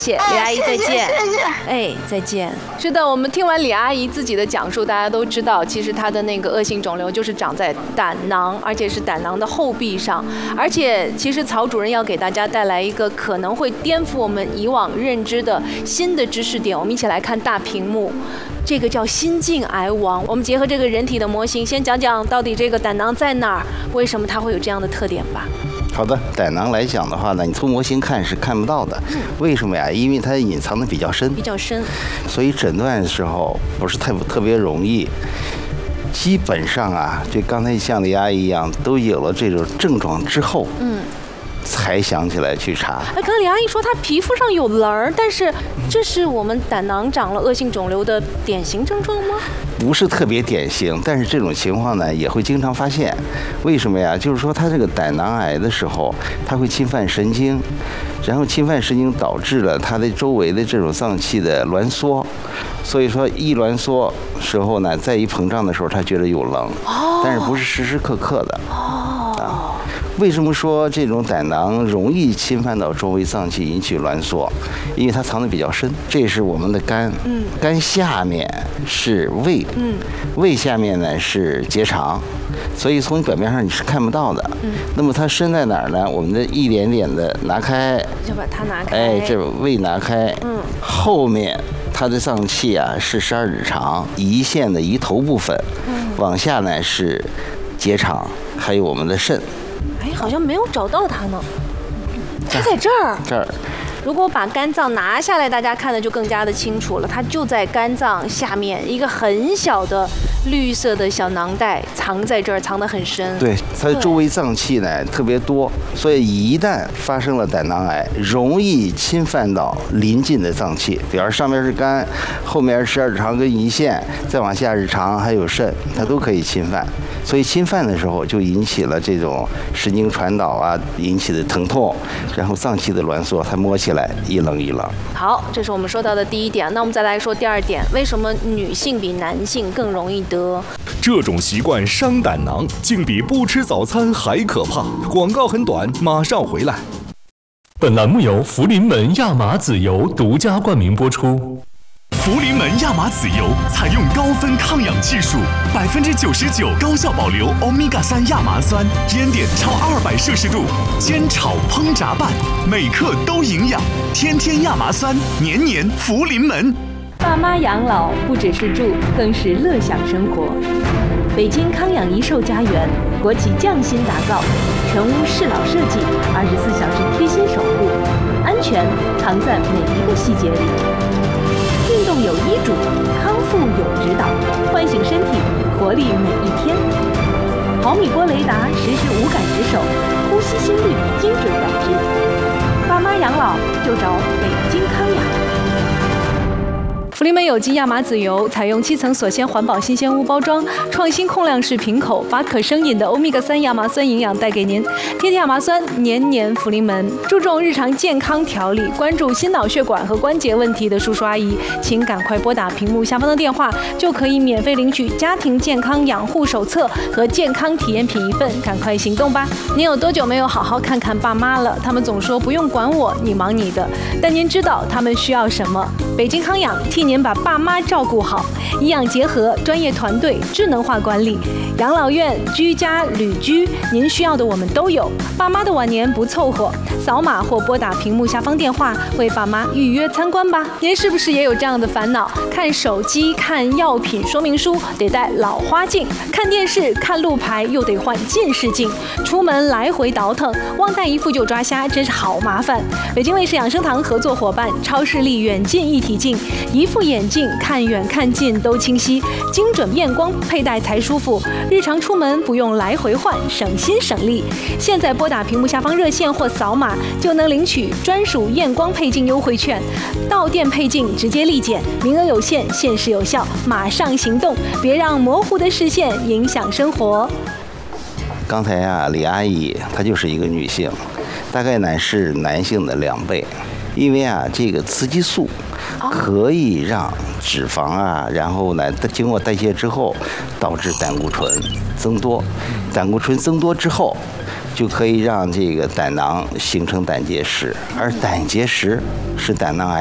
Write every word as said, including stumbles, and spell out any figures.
谢谢李阿姨，再见。哎，再见。是的，我们听完李阿姨自己的讲述，大家都知道，其实她的那个恶性肿瘤就是长在胆囊，而且是胆囊的后壁上。而且，其实曹主任要给大家带来一个可能会颠覆我们以往认知的新的知识点。我们一起来看大屏幕，这个叫心境癌王。我们结合这个人体的模型，先讲讲到底这个胆囊在哪儿，为什么它会有这样的特点吧。 好的，胆囊来讲的话呢，你从模型看是看不到的，为什么呀？因为它隐藏的比较深， 比较深，所以诊断的时候不是特特别容易。基本上啊，就刚才像李阿姨一样，都有了这种症状之后，嗯，才想起来去查。 哎，刚刚李阿姨说她皮肤上有棱儿，但是这是我们胆囊长了恶性肿瘤的典型症状吗？ 不是特别典型，但是这种情况呢也会经常发现。为什么呀？就是说它这个胆囊癌的时候，它会侵犯神经，然后侵犯神经导致了它的周围的这种脏器的挛缩，所以说一挛缩时候呢，再一膨胀的时候，它觉得有棱，但是不是时时刻刻的。啊，为什么说这种胆囊容易侵犯到周围脏器引起挛缩？因为它藏得比较深。这是我们的肝，嗯，肝下面是胃，嗯，胃下面呢是结肠，所以从表面上你是看不到的。嗯，那么它深在哪儿呢？我们的一点点的拿开， 就把它拿开。 哎，这胃拿开，嗯，后面它的脏器啊是十二指肠，胰腺的胰头部分，嗯，往下呢是结肠，还有我们的肾。 哎，好像没有找到它呢，它在这儿。 这儿。 如果把肝脏拿下来，大家看的就更加的清楚了。它就在肝脏下面一个很小的绿色的小囊袋，藏在这儿，藏得很深。 对，它的周围脏器呢特别多，所以一旦发生了胆囊癌，容易侵犯到邻近的脏器，比方上面是肝，后面是十二指肠跟胰腺，再往下是肠还有肾，它都可以侵犯。所以侵犯的时候就引起了这种神经传导啊引起的疼痛，然后脏器的挛缩，它摸起来一棱一棱。 好，这是我们说到的第一点。那我们再来说第二点，为什么女性比男性更容易得？ 这种习惯伤胆囊，竟比不吃早餐还可怕。广告很短，马上回来。 本栏目由福临门亚麻籽油独家冠名播出。 福临门亚麻籽油采用高分抗氧技术，百分之九十九高效保留欧米伽三亚麻酸，烟点超二百摄氏度，煎炒烹炸拌，每克都营养。天天亚麻酸，年年福临门。 爸妈养老不只是住，更是乐享生活。北京康养一寿家园，国企匠心打造，全屋适老设计，二十四小时贴心守护，安全藏在每一个细节里。运动有医嘱，康复有指导，唤醒身体，活力每一天。毫米波雷达实时无感值守，呼吸心率精准感知。爸妈养老就找北京康养。 福临门有机亚麻籽油采用七层锁鲜环保新鲜屋包装，创新控量式瓶口，把可生饮的欧米伽三亚麻酸营养带给您。天天亚麻酸，年年福临门。注重日常健康调理，关注心脑血管和关节问题的叔叔阿姨，请赶快拨打屏幕下方的电话，就可以免费领取家庭健康养护手册和健康体验品一份，赶快行动吧！您有多久没有好好看看爸妈了？他们总说不用管我，你忙你的。但您知道他们需要什么？北京康养替您把爸妈照顾好，营养结合，专业团队，智能化管理，养老院、居家、旅居，您需要的我们都有。爸妈的晚年不凑合，扫码或拨打屏幕下方电话，为爸妈预约参观吧。您是不是也有这样的烦恼？看手机、看药品说明书得戴老花镜，看电视、看路牌又得换近视镜，出门来回倒腾，忘带一副就抓瞎，真是好麻烦。北京卫视养生堂合作伙伴超视力远近一体镜，一副眼镜看远看近都清晰，精准验光佩戴才舒服，日常出门不用来回换，省心省力。现在拨打屏幕下方热线或扫码就能领取专属验光配镜优惠券，到店配镜直接立减，名额有限，限时有效，马上行动，别让模糊的视线影响生活。 刚才啊，李阿姨她就是一个女性，大概呢是男性的两倍，因为啊这个雌激素可以让脂肪啊，然后呢经过代谢之后导致胆固醇增多，胆固醇增多之后，就可以让这个胆囊形成胆结石，而胆结石是胆囊癌